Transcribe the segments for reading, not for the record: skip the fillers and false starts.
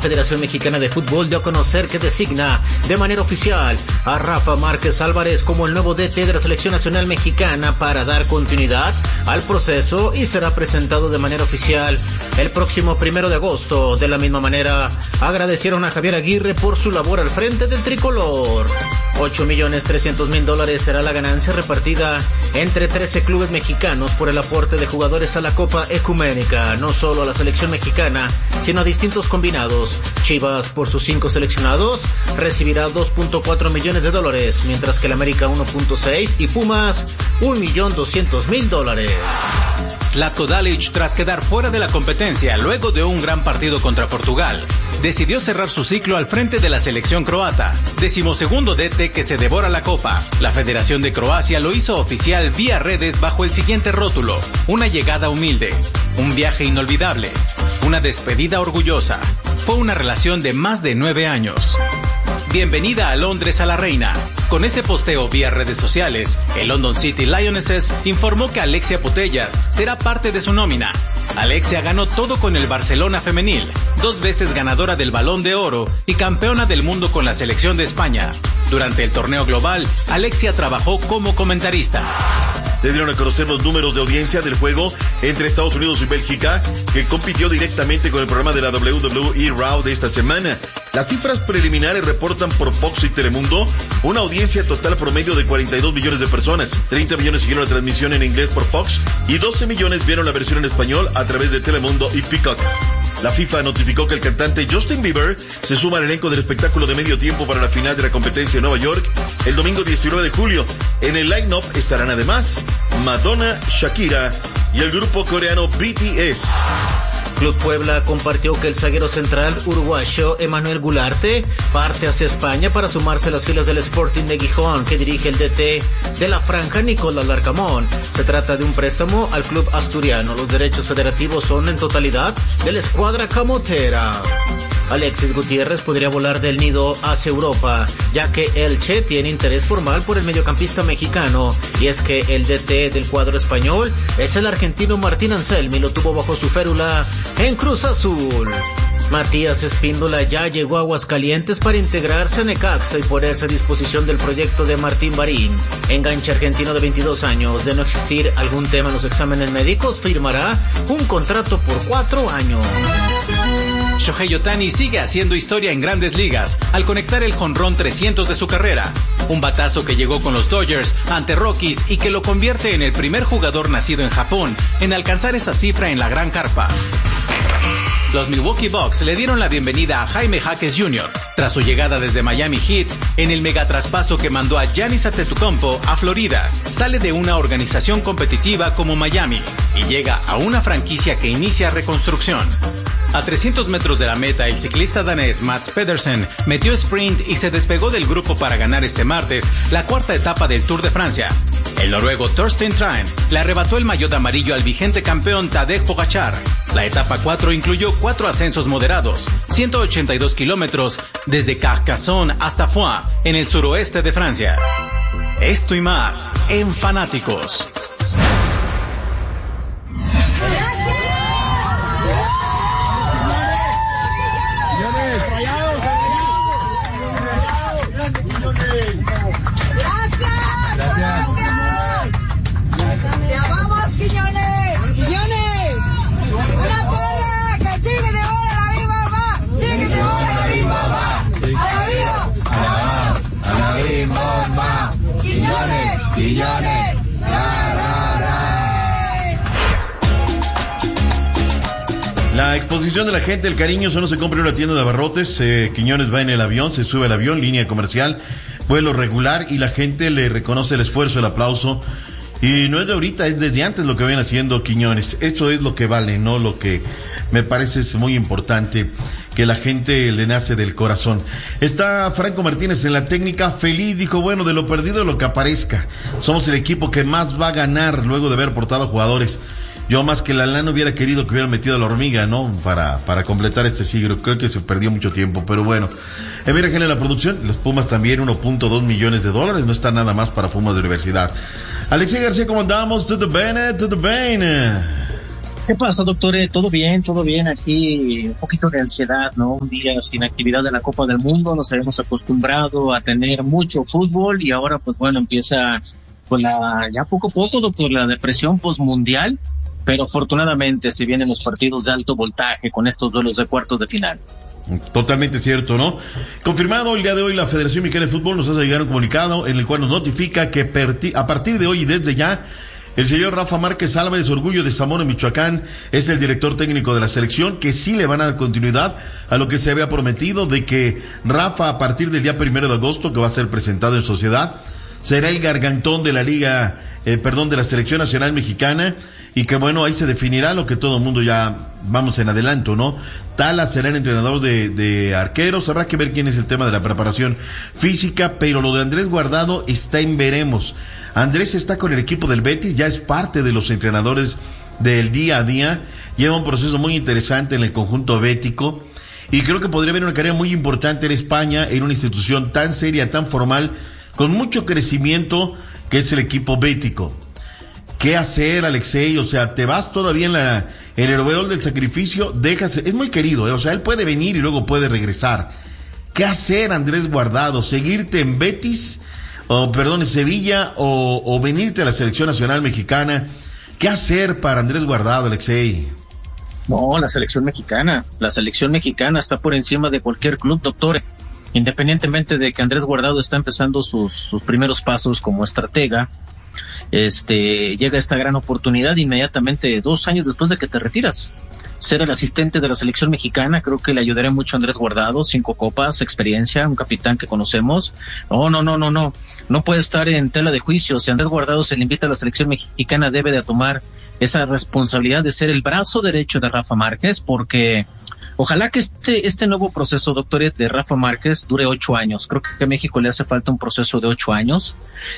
Federación Mexicana de Fútbol dio a conocer que designa de manera oficial a Rafa Márquez Álvarez como el nuevo DT de la Selección Nacional Mexicana para dar continuidad al proceso y será presentado de manera oficial el próximo 1 de agosto. De la misma manera, agradecieron a Javier Aguirre por su labor al frente del tricolor. $8,300,000 será la ganancia repartida entre 13 clubes mexicanos por el aporte de jugadores a la Copa Ecuménica, no solo a la selección mexicana, sino a distintos combinados. Chivas, por sus 5 seleccionados, recibirá $2.4 millones, mientras que el América 1.6 y Pumas $1,200,000. Zlatko Dalic, tras quedar fuera de la competencia luego de un gran partido contra Portugal, decidió cerrar su ciclo al frente de la selección croata, 12º DT que se devora la Copa. La Federación de Croacia lo hizo oficial vía redes bajo el siguiente rótulo: una llegada humilde, un viaje inolvidable, una despedida orgullosa. Fue una relación de más de 9 años. Bienvenida a Londres a la reina. Con ese posteo vía redes sociales, el London City Lionesses informó que Alexia Putellas será parte de su nómina. Alexia ganó todo con el Barcelona femenil, 2 veces ganadora del Balón de Oro y campeona del mundo con la selección de España. Durante el torneo global, Alexia trabajó como comentarista. Se dieron a conocer los números de audiencia del juego entre Estados Unidos y Bélgica, que compitió directamente con el programa de la WWE Raw de esta semana. Las cifras preliminares reportan por Fox y Telemundo una audiencia total promedio de 42 millones de personas. 30 millones siguieron la transmisión en inglés por Fox y 12 millones vieron la versión en español a través de Telemundo y Peacock. La FIFA notificó que el cantante Justin Bieber se suma al elenco del espectáculo de medio tiempo para la final de la competencia en Nueva York el domingo 19 de julio. En el line-up estarán además Madonna, Shakira y el grupo coreano BTS. Club Puebla compartió que el zaguero central uruguayo Emanuel Gularte parte hacia España para sumarse a las filas del Sporting de Gijón, que dirige el DT de la franja Nicolás Larcamón. Se trata de un préstamo al club asturiano. Los derechos federativos son en totalidad de la escuadra camotera. Alexis Gutiérrez podría volar del nido hacia Europa, ya que Elche tiene interés formal por el mediocampista mexicano, y es que el DT del cuadro español es el argentino Martín Anselmi, lo tuvo bajo su férula en Cruz Azul. Matías Espíndola ya llegó a Aguascalientes para integrarse a Necaxa y ponerse a disposición del proyecto de Martín Barín. Enganche argentino de 22 años, de no existir algún tema en los exámenes médicos, firmará un contrato por 4 años. Shohei Ohtani sigue haciendo historia en Grandes Ligas al conectar el jonrón 300 de su carrera. Un batazo que llegó con los Dodgers ante Rockies y que lo convierte en el primer jugador nacido en Japón en alcanzar esa cifra en la Gran Carpa. Los Milwaukee Bucks le dieron la bienvenida a Jaime Jaquez Jr. tras su llegada desde Miami Heat en el megatraspaso que mandó a Giannis Antetokounmpo a Florida. Sale de una organización competitiva como Miami y llega a una franquicia que inicia reconstrucción. A 300 metros de la meta, el ciclista danés Mats Pedersen metió sprint y se despegó del grupo para ganar este martes la 4ª etapa del Tour de Francia. El noruego Torstein Tran le arrebató el maillot amarillo al vigente campeón Tadej Pogačar. La etapa 4 incluyó 4 ascensos moderados, 182 kilómetros desde Carcassonne hasta Foix, en el suroeste de Francia. Esto y más en Fanáticos. La exposición de la gente, el cariño, solo se compra en una tienda de abarrotes. Quiñones va en el avión, se sube al avión, línea comercial, vuelo regular, y la gente le reconoce el esfuerzo, el aplauso. Y no es de ahorita, es desde antes lo que viene haciendo Quiñones. Eso es lo que vale, ¿no? Lo que me parece es muy importante, que la gente le nace del corazón. Está Franco Martínez en la técnica, feliz, dijo, bueno, de lo perdido lo que aparezca. Somos el equipo que más va a ganar luego de haber portado jugadores. Yo más que la lana hubiera querido que hubieran metido a la hormiga, ¿no? Para completar este siglo. Creo que se perdió mucho tiempo, pero bueno. Mira, en la producción, los Pumas también, $1.2 millones. No está nada más para Pumas de universidad. Alexis García, ¿cómo andamos? Tudo bene? ¿Qué pasa, doctor? Todo bien aquí, un poquito de ansiedad, ¿no? Un día sin actividad de la Copa del Mundo, nos habíamos acostumbrado a tener mucho fútbol y ahora, pues bueno, empieza pues ya poco a poco, doctor, la depresión postmundial, pero afortunadamente se vienen los partidos de alto voltaje con estos duelos de cuartos de final. Totalmente cierto, ¿no? Confirmado el día de hoy, la Federación Mexicana de Fútbol nos hace llegar un comunicado en el cual nos notifica que a partir de hoy y desde ya, el señor Rafa Márquez Álvarez, orgullo de Zamora, Michoacán, es el director técnico de la selección, que sí le van a dar continuidad a lo que se había prometido de que Rafa, a partir del día 1 de agosto, que va a ser presentado en sociedad, será el gargantón de la de la Selección Nacional Mexicana, y que bueno, ahí se definirá lo que todo el mundo ya vamos en adelanto, ¿no? Tala será el entrenador de arqueros, habrá que ver quién es el tema de la preparación física, pero lo de Andrés Guardado está en veremos. Andrés está con el equipo del Betis, ya es parte de los entrenadores del día a día, lleva un proceso muy interesante en el conjunto bético, y creo que podría haber una carrera muy importante en España, en una institución tan seria, tan formal, con mucho crecimiento, que es el equipo bético. ¿Qué hacer, Alexei? O sea, te vas todavía en el overall del sacrificio, es muy querido, o sea, él puede venir y luego puede regresar. ¿Qué hacer, Andrés Guardado? ¿Seguirte en Betis? En Sevilla, o venirte a la Selección Nacional Mexicana? ¿Qué hacer para Andrés Guardado, Alexei? No, la selección mexicana está por encima de cualquier club, doctor. Independientemente de que Andrés Guardado está empezando sus primeros pasos como estratega, llega esta gran oportunidad inmediatamente 2 años después de que te retiras. Ser el asistente de la selección mexicana, creo que le ayudaría mucho a Andrés Guardado, 5 copas, experiencia, un capitán que conocemos. No puede estar en tela de juicio. Si Andrés Guardado se le invita a la selección mexicana, debe de tomar esa responsabilidad de ser el brazo derecho de Rafa Márquez, porque ojalá que este nuevo proceso, doctor, de Rafa Márquez dure 8 años. Creo que a México le hace falta un proceso de 8 años.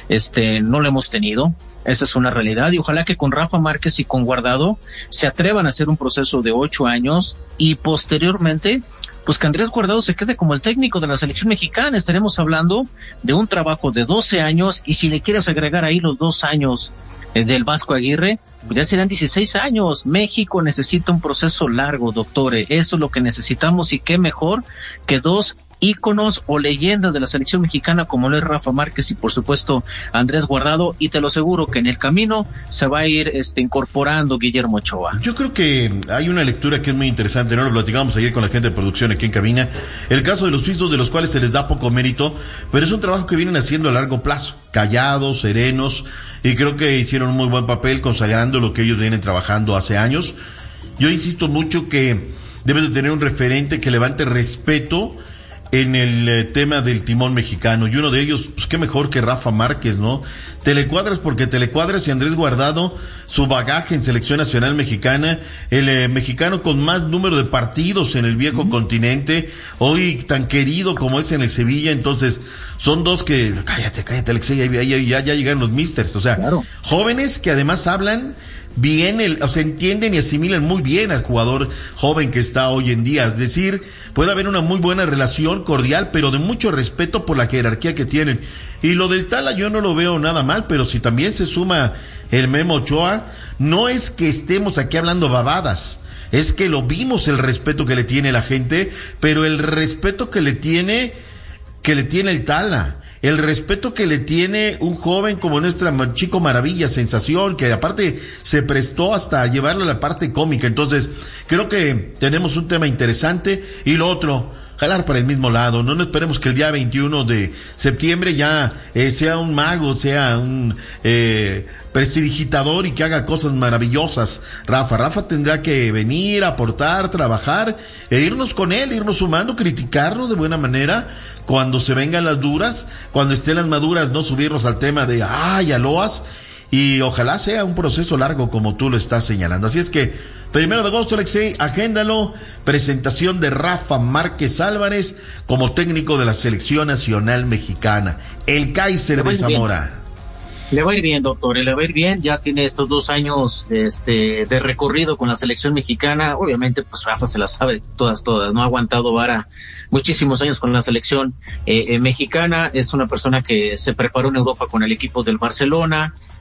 No lo hemos tenido. Esa es una realidad, y ojalá que con Rafa Márquez y con Guardado se atrevan a hacer un proceso de 8 años y posteriormente, pues que Andrés Guardado se quede como el técnico de la selección mexicana. Estaremos hablando de un trabajo de 12 años, y si le quieres agregar ahí los 2 años del Vasco Aguirre, pues ya serán 16 años. México necesita un proceso largo, doctores. Eso es lo que necesitamos, y qué mejor que 2 íconos o leyendas de la selección mexicana como lo es Rafa Márquez y por supuesto Andrés Guardado, y te lo aseguro que en el camino se va a ir incorporando Guillermo Ochoa. Yo creo que hay una lectura que es muy interesante, ¿no? Lo platicamos ayer con la gente de producción aquí en cabina, el caso de los suizos, de los cuales se les da poco mérito, pero es un trabajo que vienen haciendo a largo plazo, callados, serenos, y creo que hicieron un muy buen papel consagrando lo que ellos vienen trabajando hace años. Yo insisto mucho que debes de tener un referente que levante respeto en el tema del timón mexicano, y uno de ellos, pues qué mejor que Rafa Márquez, ¿no? Te le cuadras porque te le cuadras, y Andrés Guardado, su bagaje en Selección Nacional Mexicana, el mexicano con más número de partidos en el viejo continente, hoy tan querido como es en el Sevilla. Entonces son dos que, cállate Alexei, ya llegaron los misters, o sea, claro, jóvenes que además hablan bien, entienden y asimilan muy bien al jugador joven que está hoy en día. Es decir, puede haber una muy buena relación cordial, pero de mucho respeto por la jerarquía que tienen. Y lo del Tala yo no lo veo nada mal, pero si también se suma el Memo Ochoa, no es que estemos aquí hablando babadas, es que lo vimos, el respeto que le tiene la gente, pero el respeto que le tiene el Tala, el respeto que le tiene un joven como nuestra Chico Maravilla, sensación, que aparte se prestó hasta llevarlo a la parte cómica. Entonces, creo que tenemos un tema interesante. Y lo otro, jalar para el mismo lado. No esperemos que el día 21 de septiembre ya sea un mago, sea un prestidigitador y que haga cosas maravillosas. Rafa tendrá que venir, aportar, trabajar e irnos con él, irnos sumando, criticarlo de buena manera cuando se vengan las duras, cuando estén las maduras, no subirnos al tema de aloas, y ojalá sea un proceso largo como tú lo estás señalando. Así es que 1 de agosto, Alexei, agéndalo, presentación de Rafa Márquez Álvarez como técnico de la Selección Nacional Mexicana, el Kaiser de Zamora. Le va a ir bien, doctor, le va a ir bien. Ya tiene estos 2 años de recorrido con la selección mexicana. Obviamente, pues Rafa se las sabe todas, no ha aguantado vara muchísimos años con la selección mexicana. Es una persona que se preparó en Europa con el equipo del Barcelona,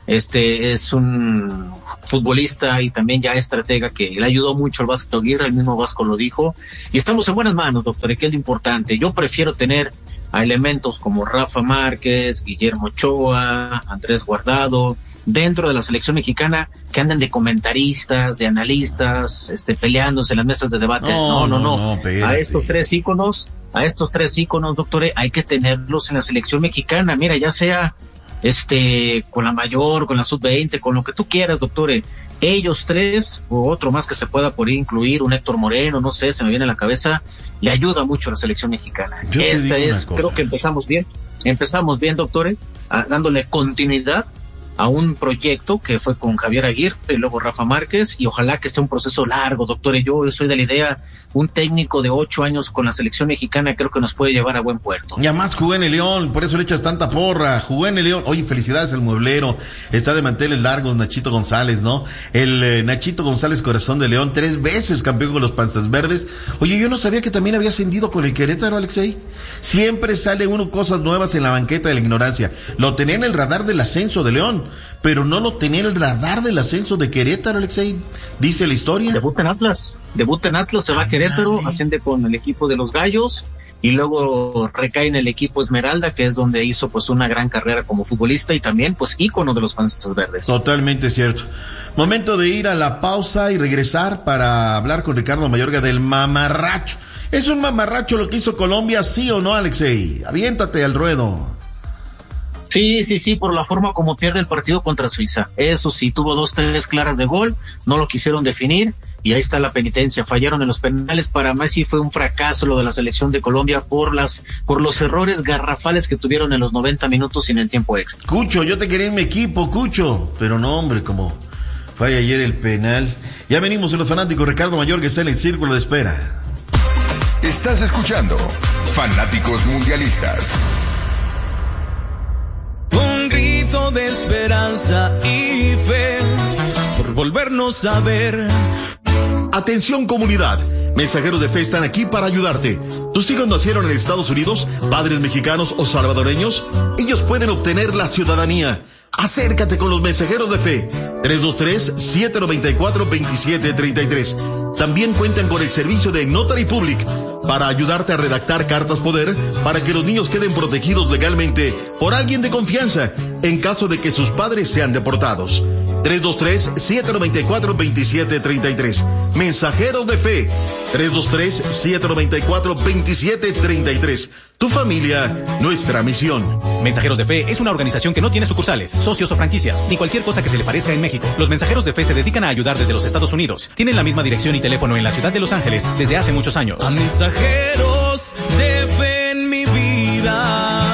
es un futbolista y también ya estratega que le ayudó mucho al Vasco Aguirre, el mismo Vasco lo dijo, y estamos en buenas manos, doctor, que es lo importante. Yo prefiero tener a elementos como Rafa Márquez, Guillermo Ochoa, Andrés Guardado, dentro de la selección mexicana, que anden de comentaristas, de analistas, peleándose en las mesas de debate. No. A estos tres íconos, doctor, hay que tenerlos en la selección mexicana. Mira, ya sea con la mayor, con la sub-20, con lo que tú quieras, doctor. Ellos tres, o otro más que se pueda por ahí incluir, un Héctor Moreno, no sé, se me viene a la cabeza, le ayuda mucho a la selección mexicana. Creo que empezamos bien, doctor, dándole continuidad a un proyecto que fue con Javier Aguirre y luego Rafa Márquez, y ojalá que sea un proceso largo, doctor. Yo soy de la idea, un técnico de 8 años con la selección mexicana creo que nos puede llevar a buen puerto. Y además jugó en el León, por eso le echas tanta porra, jugó en el León. Oye, felicidades al mueblero, está de manteles largos Nachito González, ¿no? El Nachito González Corazón de León, 3 veces campeón con los Panzas Verdes. Oye, yo no sabía que también había ascendido con el Querétaro, Alexei. Siempre sale uno cosas nuevas en la banqueta de la ignorancia. Lo tenía en el radar del ascenso de León, pero no lo tenía en el radar del ascenso de Querétaro, Alexei, dice la historia. Debuta en Atlas, se va a Querétaro, asciende con el equipo de los Gallos, y luego recae en el equipo Esmeralda, que es donde hizo pues una gran carrera como futbolista y también pues ícono de los Panzas Verdes. Totalmente cierto. Momento de ir a la pausa y regresar para hablar con Ricardo Mayorga del mamarracho. ¿Es un mamarracho lo que hizo Colombia, sí o no, Alexei? Aviéntate al ruedo. Sí, por la forma como pierde el partido contra Suiza. Eso sí, tuvo 2-3 claras de gol, no lo quisieron definir, y ahí está la penitencia. Fallaron en los penales. Para Messi fue un fracaso lo de la selección de Colombia por los errores garrafales que tuvieron en los 90 minutos sin el tiempo extra. Cucho, yo te quería en mi equipo, Cucho, pero no, hombre, como falla ayer el penal. Ya venimos en Los Fanáticos. Ricardo Mayorga está en el círculo de espera. Estás escuchando Fanáticos Mundialistas. Un grito de esperanza y fe por volvernos a ver. Atención comunidad, Mensajeros de Fe están aquí para ayudarte. ¿Tus hijos nacieron en Estados Unidos, padres mexicanos o salvadoreños? Ellos pueden obtener la ciudadanía. Acércate con los Mensajeros de Fe. 323-794-2733. También cuentan con el servicio de Notary Public para ayudarte a redactar cartas poder para que los niños queden protegidos legalmente por alguien de confianza en caso de que sus padres sean deportados. 323-794-2733. Mensajeros de Fe. 323-794-2733. Tu familia, nuestra misión. Mensajeros de Fe es una organización que no tiene sucursales, socios o franquicias, ni cualquier cosa que se le parezca en México. Los Mensajeros de Fe se dedican a ayudar desde los Estados Unidos. Tienen la misma dirección y teléfono en la ciudad de Los Ángeles desde hace muchos años. A mensajeros de fe en mi vida.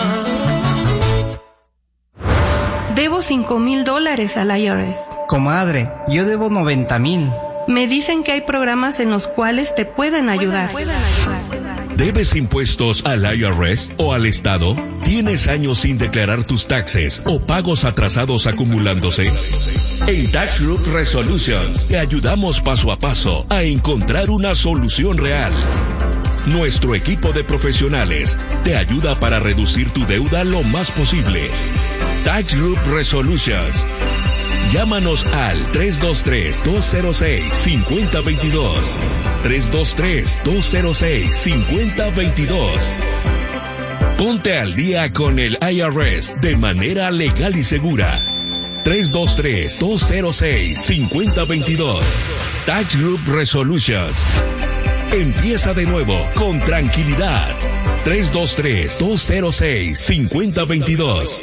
Debo $5,000 al IRS. Comadre, yo debo 90,000. Me dicen que hay programas en los cuales te pueden ayudar. ¿Debes impuestos al IRS o al Estado? ¿Tienes años sin declarar tus taxes o pagos atrasados acumulándose? En Tax Group Resolutions te ayudamos paso a paso a encontrar una solución real. Nuestro equipo de profesionales te ayuda para reducir tu deuda lo más posible. Tax Group Resolutions. Llámanos al 323-206-5022. 323-206-5022. Ponte al día con el IRS de manera legal y segura. 323-206-5022. Tax Group Resolutions. Empieza de nuevo con tranquilidad. 323-206-5022.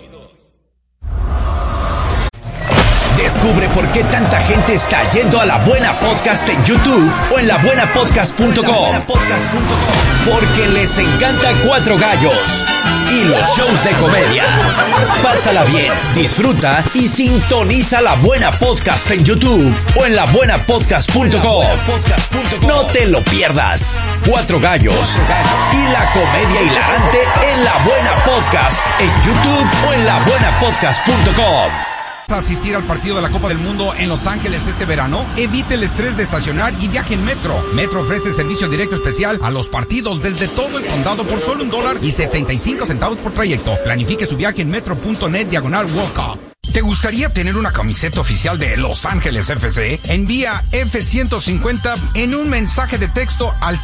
Descubre por qué tanta gente está yendo a La Buena Podcast en YouTube o en labuenapodcast.com. Porque les encanta Cuatro Gallos y los shows de comedia. Pásala bien, disfruta y sintoniza La Buena Podcast en YouTube o en labuenapodcast.com. No te lo pierdas. Cuatro Gallos y la comedia hilarante en La Buena Podcast en YouTube o en labuenapodcast.com. Asistir al partido de la Copa del Mundo en Los Ángeles este verano, evite el estrés de estacionar y viaje en Metro. Metro ofrece servicio directo especial a los partidos desde todo el condado por solo $1.75 por trayecto. Planifique su viaje en metro.net/World Cup. ¿Te gustaría tener una camiseta oficial de Los Ángeles FC? Envía F-150 en un mensaje de texto al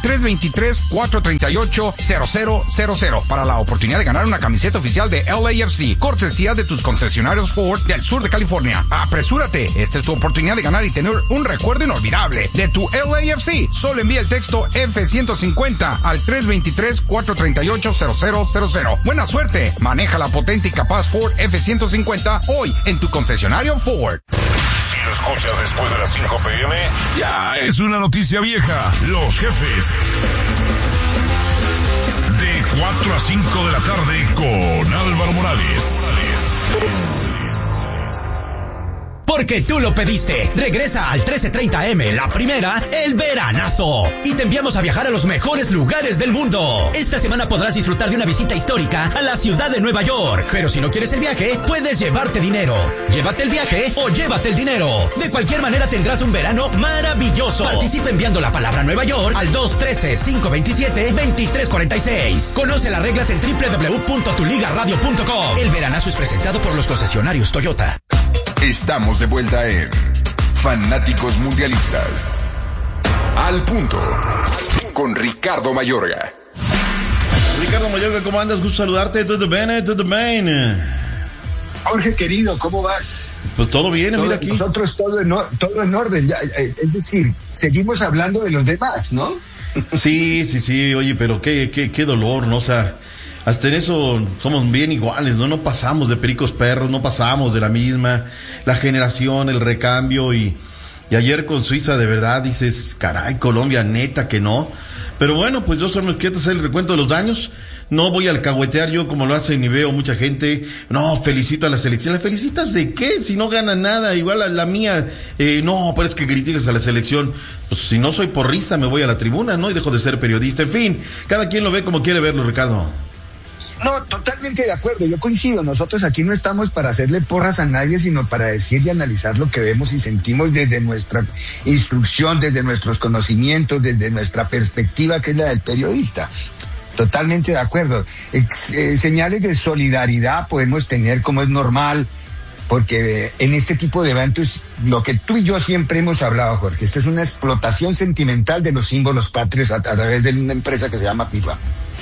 323-438-0000 para la oportunidad de ganar una camiseta oficial de LAFC, cortesía de tus concesionarios Ford del sur de California. Apresúrate, esta es tu oportunidad de ganar y tener un recuerdo inolvidable de tu LAFC. Solo envía el texto F-150 al 323-438-0000. Buena suerte, maneja la potente y capaz Ford F-150 hoy en tu concesionario Ford. Si lo escuchas después de las 5 p.m., ya es una noticia vieja. Los jefes. De 4 a 5 de la tarde con Álvaro Morales. Porque tú lo pediste. Regresa al 1330M, la primera, el veranazo. Y te enviamos a viajar a los mejores lugares del mundo. Esta semana podrás disfrutar de una visita histórica a la ciudad de Nueva York. Pero si no quieres el viaje, puedes llevarte dinero. Llévate el viaje o llévate el dinero. De cualquier manera tendrás un verano maravilloso. Participa enviando la palabra Nueva York al 213-527-2346. Conoce las reglas en www.tuligaradio.com. El veranazo es presentado por los concesionarios Toyota. Estamos de vuelta en Fanáticos Mundialistas. Al punto. Con Ricardo Mayorga. Ricardo Mayorga, ¿cómo andas? Gusto saludarte. ¿Todo bien? ¿Todo bien? Jorge, querido, ¿cómo vas? Pues todo bien, mira aquí. Nosotros todo en orden. Ya, es decir, seguimos hablando de los demás, ¿no? Sí. Oye, pero qué dolor, ¿no? O sea, hasta en eso somos bien iguales, ¿no? No pasamos de pericos perros, no pasamos de la misma, la generación, el recambio y ayer con Suiza de verdad dices, caray, Colombia, neta que no. Pero bueno, pues yo solo quiero hacer el recuento de los daños. No voy a alcahuetear yo como lo hacen y veo mucha gente. No, felicito a la selección. ¿La felicitas de qué? Si no gana nada, igual a la mía. No, pero es que critiques a la selección. Pues si no soy porrista me voy a la tribuna, ¿no? Y dejo de ser periodista. En fin, cada quien lo ve como quiere verlo, Ricardo. No, totalmente de acuerdo, yo coincido. Nosotros aquí no estamos para hacerle porras a nadie, sino para decir y analizar lo que vemos y sentimos desde nuestra instrucción, desde nuestros conocimientos, desde nuestra perspectiva, que es la del periodista. Totalmente de acuerdo. Señales de solidaridad podemos tener, como es normal, porque en este tipo de eventos, lo que tú y yo siempre hemos hablado, Jorge, esta es una explotación sentimental de los símbolos patrios a través de una empresa que se llama FIFA.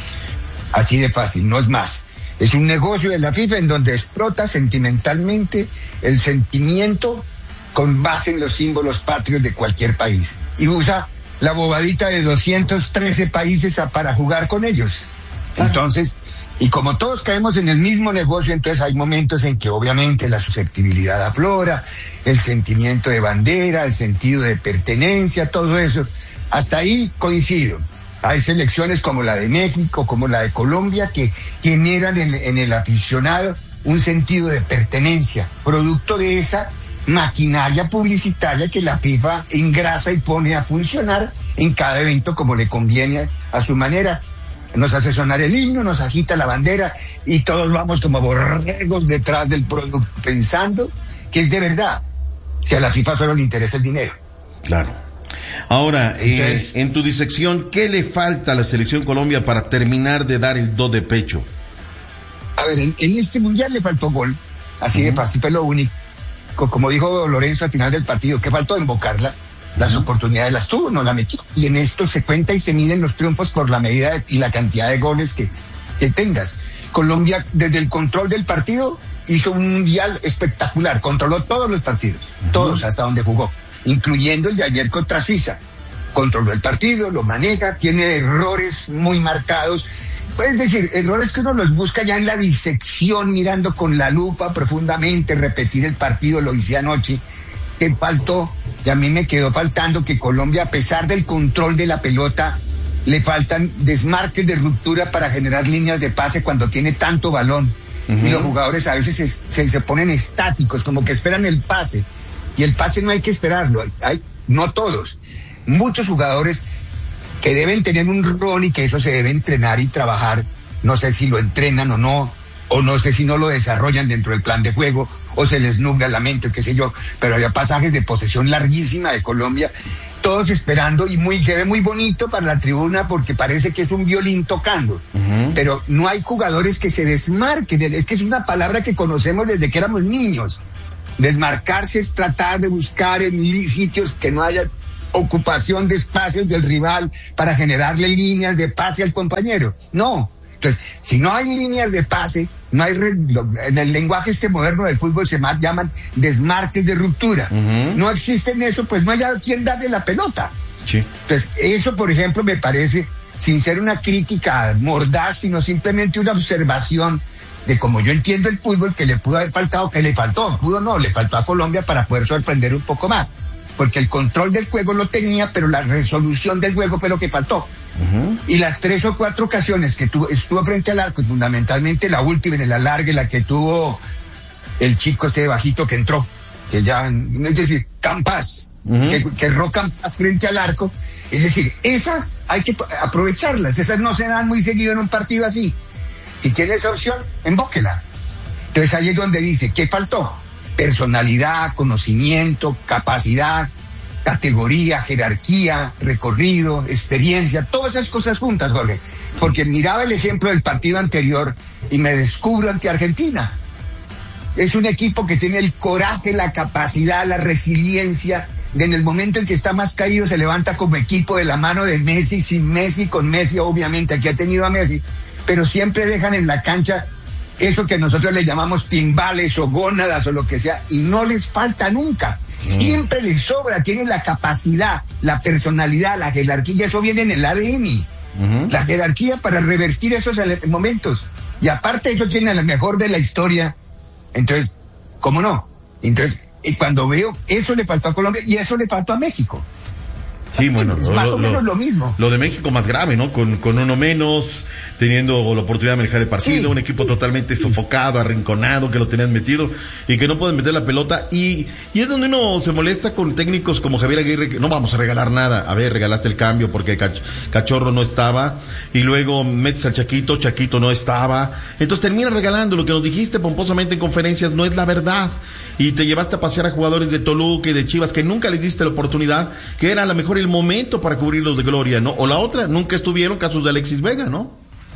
Así de fácil, no es más. Es un negocio de la FIFA en donde explota sentimentalmente el sentimiento con base en los símbolos patrios de cualquier país. Y usa la bobadita de 213 países para jugar con ellos. Entonces, y como todos caemos en el mismo negocio, entonces hay momentos en que obviamente la susceptibilidad aflora, el sentimiento de bandera, el sentido de pertenencia, todo eso. Hasta ahí coincido. Hay selecciones como la de México, como la de Colombia, que generan en el aficionado un sentido de pertenencia, producto de esa maquinaria publicitaria que la FIFA engrasa y pone a funcionar en cada evento como le conviene a su manera. Nos hace sonar el himno, nos agita la bandera y todos vamos como borregos detrás del producto, pensando que es de verdad. Si a la FIFA solo le interesa el dinero. Claro. Ahora, entonces, en tu disección, ¿qué le falta a la selección Colombia para terminar de dar el do de pecho? A ver, en este mundial le faltó gol, así de fácil, fue lo único. Como dijo Lorenzo al final del partido, que faltó invocarla, las oportunidades las tuvo, no la metió. Y en esto se cuenta y se miden los triunfos por la medida y la cantidad de goles que tengas. Colombia, desde el control del partido, hizo un mundial espectacular, controló todos los partidos, todos hasta donde jugó, incluyendo el de ayer contra Suiza. Controló el partido, lo maneja, tiene errores muy marcados. Es decir, errores que uno los busca ya en la disección, mirando con la lupa profundamente, repetir el partido, lo hice anoche. Que faltó, y a mí me quedó faltando que Colombia, a pesar del control de la pelota, le faltan desmarques de ruptura para generar líneas de pase cuando tiene tanto balón. Y los jugadores a veces se ponen estáticos, como que esperan el pase. Y el pase no hay que esperarlo, no todos. Muchos jugadores que deben tener un rol y que eso se debe entrenar y trabajar. No sé si lo entrenan o no sé si no lo desarrollan dentro del plan de juego, o se les nubla la mente, qué sé yo. Pero había pasajes de posesión larguísima de Colombia, todos esperando, y se ve muy bonito para la tribuna porque parece que es un violín tocando. Pero no hay jugadores que se desmarquen. Es que es una palabra que conocemos desde que éramos niños. Desmarcarse es tratar de buscar en sitios que no haya ocupación de espacios del rival para generarle líneas de pase al compañero. No. Entonces, si no hay líneas de pase, no hay en el lenguaje moderno del fútbol se llaman desmarques de ruptura. No existen eso, pues no hay a quien darle la pelota. Sí. Entonces, eso, por ejemplo, me parece, sin ser una crítica mordaz, sino simplemente una observación de cómo yo entiendo el fútbol, que le pudo haber faltado, que le faltó, le faltó a Colombia para poder sorprender un poco más. Porque el control del juego lo tenía, pero la resolución del juego fue lo que faltó. Y las 3 o 4 ocasiones que estuvo frente al arco, y fundamentalmente la última en el alargue, la que tuvo el chico bajito que entró, que ya, es decir, Campas, que erró Campas frente al arco, es decir, esas hay que aprovecharlas, esas no se dan muy seguido en un partido así. Si tiene esa opción, embóquela. Entonces ahí es donde dice, ¿qué faltó? Personalidad, conocimiento, capacidad, categoría, jerarquía, recorrido, experiencia, todas esas cosas juntas, Jorge. Porque miraba el ejemplo del partido anterior y me descubro ante Argentina. Es un equipo que tiene el coraje, la capacidad, la resiliencia, de en el momento en que está más caído se levanta como equipo de la mano de Messi, sin Messi, con Messi, obviamente, aquí ha tenido a Messi, pero siempre dejan en la cancha eso que nosotros le llamamos timbales o gónadas o lo que sea, y no les falta nunca. Siempre les sobra, tienen la capacidad, la personalidad, la jerarquía, eso viene en el ADN. La jerarquía para revertir esos momentos. Y aparte eso tiene lo mejor de la historia. Entonces, ¿cómo no? Entonces, cuando veo, eso le faltó a Colombia y eso le faltó a México. Sí, bueno, más o menos lo mismo. Lo de México más grave, ¿no? Con uno menos, teniendo la oportunidad de manejar el partido, sí. Un equipo totalmente sofocado, arrinconado, que lo tenían metido y que no pueden meter la pelota. Y es donde uno se molesta con técnicos como Javier Aguirre, que no vamos a regalar nada. A ver, regalaste el cambio porque Cachorro no estaba, y luego metes al Chaquito no estaba. Entonces terminas regalando lo que nos dijiste pomposamente en conferencias, no es la verdad. Y te llevaste a pasear a jugadores de Toluca y de Chivas que nunca les diste la oportunidad, que era a lo mejor el momento para cubrirlos de gloria, ¿no? O la otra, nunca estuvieron, casos de Alexis Vega, ¿no?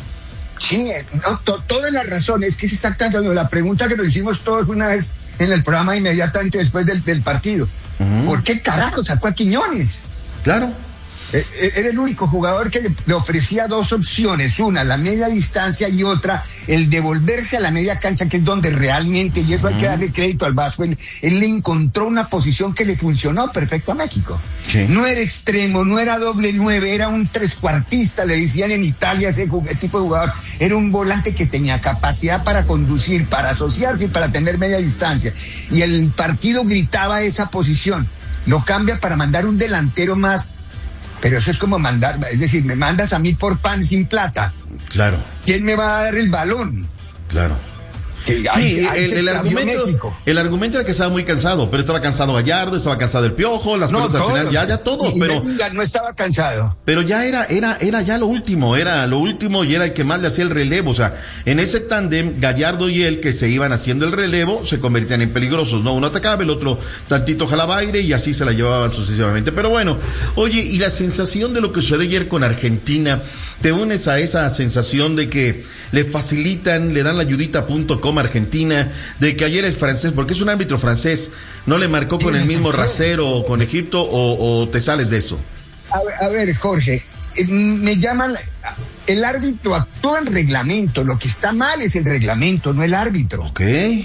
Sí, no, toda la razón, es que es exactamente la pregunta que nos hicimos todos una vez en el programa inmediatamente después del partido. ¿Por qué carajo sacó a Quiñones? Claro. Era el único jugador que le ofrecía 2 opciones, una, la media distancia, y otra, el devolverse a la media cancha, que es donde realmente, y eso hay que darle crédito al Vasco, él le encontró una posición que le funcionó perfecto a México. Sí. No era extremo, no era doble 9, era un trescuartista, le decían en Italia ese tipo de jugador, era un volante que tenía capacidad para conducir, para asociarse y para tener media distancia, y el partido gritaba esa posición, lo cambia para mandar un delantero más. Pero eso es como mandar, es decir, me mandas a mí por pan sin plata. Claro. ¿Quién me va a dar el balón? Claro. Sí, el argumento era que estaba muy cansado, pero estaba cansado Gallardo, estaba cansado el Piojo, las pelotas al final, ya todos, pero no estaba cansado. Pero ya era ya lo último y era el que más le hacía el relevo, o sea, en ese tándem Gallardo y él que se iban haciendo el relevo se convertían en peligrosos, ¿no? Uno atacaba, el otro tantito jalaba aire y así se la llevaban sucesivamente. Pero bueno, oye, y la sensación de lo que sucedió ayer con Argentina, te unes a esa sensación de que le facilitan, le dan la ayudita.com Argentina, de que ayer es francés, porque es un árbitro francés, no le marcó con el mismo rasero con Egipto, o te sales de eso. A ver, Jorge, me llaman, el árbitro actúa en reglamento, lo que está mal es el reglamento, no el árbitro. Ok.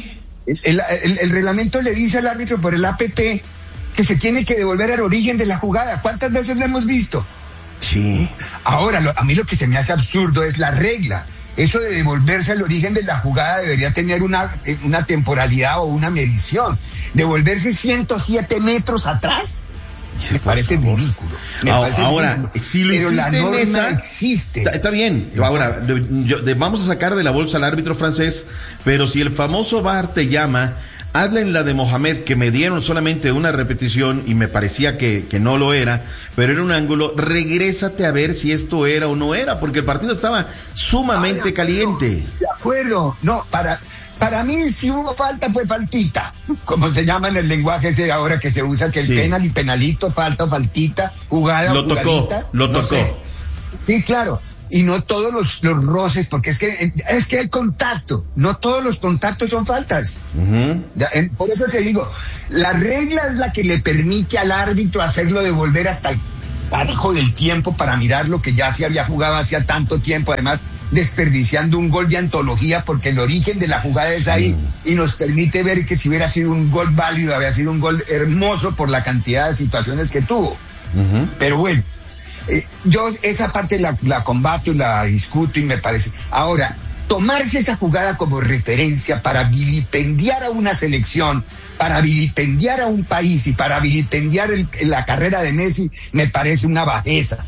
El reglamento le dice al árbitro por el APP que se tiene que devolver al origen de la jugada. ¿Cuántas veces lo hemos visto? Sí. Ahora, a mí lo que se me hace absurdo es la regla. Eso de devolverse al origen de la jugada debería tener una temporalidad o una medición. Devolverse 107 metros atrás, me parece ridículo. Ahora, si lo hiciste la norma en esa, existe. Está bien. Ahora, vamos a sacar de la bolsa al árbitro francés, pero si el famoso VAR te llama, hazla en la de Mohamed, que me dieron solamente una repetición y me parecía que no lo era, pero era un ángulo, regrésate a ver si esto era o no era, porque el partido estaba sumamente caliente. De acuerdo, no, para mí si hubo falta fue faltita, como se llama en el lenguaje ese ahora que se usa, que el penal y penalito, falta o faltita, jugada o jugadita. Lo tocó. Sí, claro. y no todos los roces, porque es que hay contacto, no todos los contactos son faltas. Por eso te digo, la regla es la que le permite al árbitro hacerlo devolver hasta el carajo del tiempo para mirar lo que ya se había jugado hacía tanto tiempo, además desperdiciando un gol de antología, porque el origen de la jugada es ahí y nos permite ver que si hubiera sido un gol válido, había sido un gol hermoso por la cantidad de situaciones que tuvo. Pero bueno, yo esa parte la combato y la discuto y me parece. Ahora, tomarse esa jugada como referencia para vilipendiar a una selección, para vilipendiar a un país y para vilipendiar la carrera de Messi, me parece una bajeza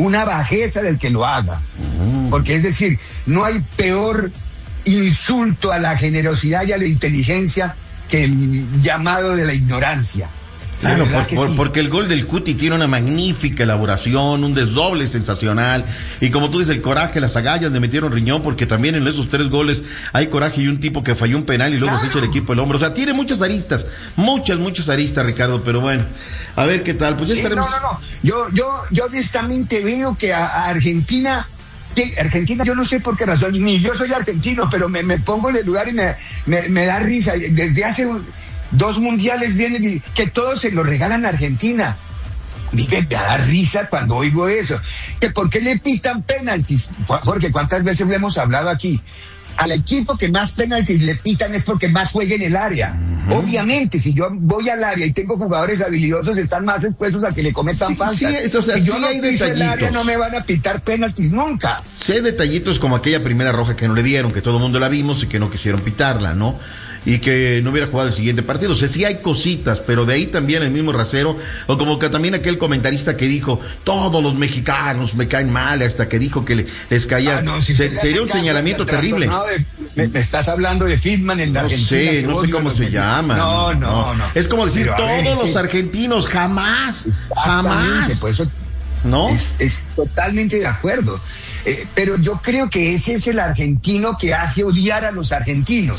del que lo haga. Porque es decir, no hay peor insulto a la generosidad y a la inteligencia que el llamado de la ignorancia. Claro, porque el gol del Cuti tiene una magnífica elaboración, un desdoble sensacional, y como tú dices, el coraje, las agallas le metieron riñón, porque también en esos 3 goles hay coraje y un tipo que falló un penal y luego se echa el equipo el hombro. O sea, tiene muchas aristas, muchas aristas, Ricardo, pero bueno, a ver qué tal. Pues ya estaremos. No. Yo honestamente veo que a Argentina, yo no sé por qué razón, ni yo soy argentino, pero me pongo en el lugar y me da risa. Desde hace 2 mundiales vienen y que todos se lo regalan a Argentina. Me da risa cuando oigo eso. Que ¿por qué le pitan penaltis? Porque ¿cuántas veces le hemos hablado aquí? Al equipo que más penaltis le pitan es porque más juega en el área. Obviamente, si yo voy al área y tengo jugadores habilidosos, están más expuestos a que le cometan faltas. Si yo no piso el área, no me van a pitar penaltis nunca. Sí hay detallitos como aquella primera roja que no le dieron, que todo el mundo la vimos y que no quisieron pitarla, ¿no? Y que no hubiera jugado el siguiente partido. O sea, sí hay cositas, pero de ahí también el mismo rasero, o como que también aquel comentarista que dijo, todos los mexicanos me caen mal, hasta que dijo que les caía, sería un señalamiento terrible. Me estás hablando de Fitman en Argentina. No sé cómo se llama. No. Es como decir, todos los argentinos, jamás. Por eso, ¿no? Es totalmente de acuerdo. Pero yo creo que ese es el argentino que hace odiar a los argentinos.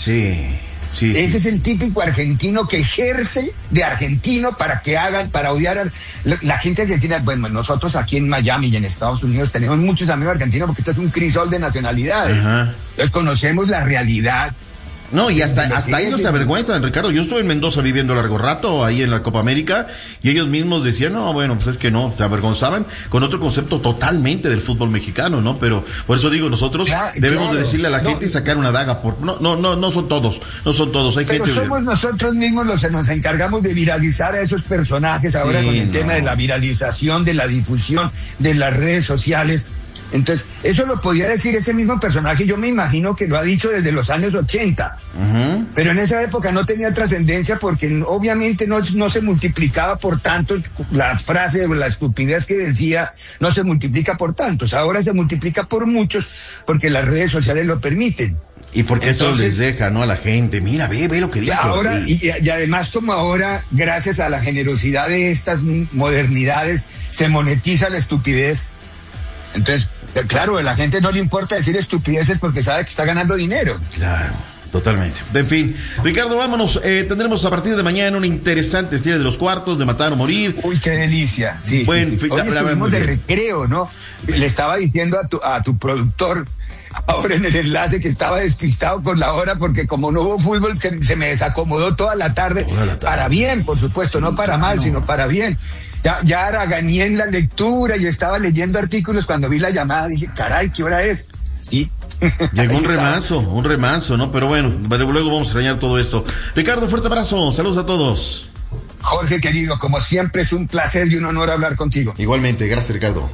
Ese es el típico argentino que ejerce de argentino para odiar a la gente argentina. Bueno, nosotros aquí en Miami y en Estados Unidos tenemos muchos amigos argentinos porque esto es un crisol de nacionalidades. Entonces conocemos la realidad. No, y hasta ellos se avergüenzan, Ricardo. Yo estuve en Mendoza viviendo largo rato, ahí en la Copa América, y ellos mismos decían, no, bueno, pues es que no, se avergonzaban con otro concepto totalmente del fútbol mexicano, ¿no? Pero por eso digo, nosotros debemos de decirle a la gente y sacar una daga no son todos, hay gente. Pero somos nosotros mismos los que nos encargamos de viralizar a esos personajes ahora con el tema de la viralización, de la difusión, de las redes sociales. Entonces, eso lo podía decir ese mismo personaje, yo me imagino que lo ha dicho desde los años 80, pero en esa época no tenía trascendencia porque obviamente no se multiplicaba por tantos, la frase o la estupidez que decía no se multiplica por tantos, ahora se multiplica por muchos porque las redes sociales lo permiten. Y porque eso les deja, ¿no? A la gente, mira, ve lo que dijo. Ahora, y además como ahora, gracias a la generosidad de estas modernidades, se monetiza la estupidez. Entonces, claro, a la gente no le importa decir estupideces porque sabe que está ganando dinero. Claro, totalmente. En fin, Ricardo, vámonos. Tendremos a partir de mañana una interesante serie de los cuartos de Matar o Morir. Uy, qué delicia. Sí. Hoy estuvimos de recreo, ¿no? Le estaba diciendo a tu productor ahora en el enlace que estaba despistado con la hora porque como no hubo fútbol se me desacomodó toda la tarde. Para bien, por supuesto, no para mal, sino para bien. Ya haragané en la lectura y estaba leyendo artículos cuando vi la llamada. Dije, caray, ¿qué hora es? Sí. Llegó un remanso, ¿no? Pero bueno, luego vamos a extrañar todo esto. Ricardo, fuerte abrazo. Saludos a todos. Jorge, querido, como siempre es un placer y un honor hablar contigo. Igualmente, gracias, Ricardo.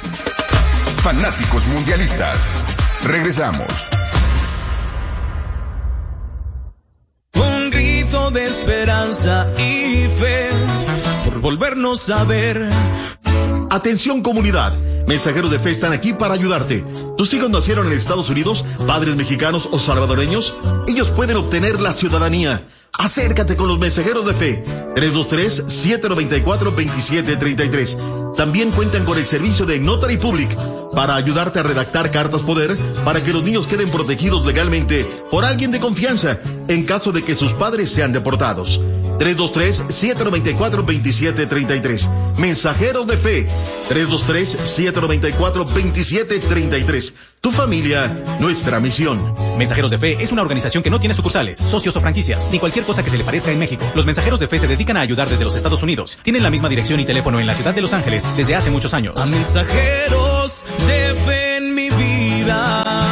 Fanáticos mundialistas. Regresamos. Un grito de esperanza y fe por volvernos a ver. Atención comunidad, Mensajeros de Fe están aquí para ayudarte. ¿Tus hijos nacieron en Estados Unidos, padres mexicanos o salvadoreños? Ellos pueden obtener la ciudadanía. Acércate con los Mensajeros de Fe, 323-794-2733. También cuentan con el servicio de Notary Public para ayudarte a redactar cartas poder para que los niños queden protegidos legalmente por alguien de confianza en caso de que sus padres sean deportados. 323-794-2733. Mensajeros de Fe, 323-794-2733. Tu familia, nuestra misión. Mensajeros de Fe es una organización que no tiene sucursales, socios o franquicias, ni cualquier cosa que se le parezca en México. Los Mensajeros de Fe se dedican a ayudar desde los Estados Unidos. Tienen la misma dirección y teléfono en la ciudad de Los Ángeles desde hace muchos años. A Mensajeros de Fe en mi vida.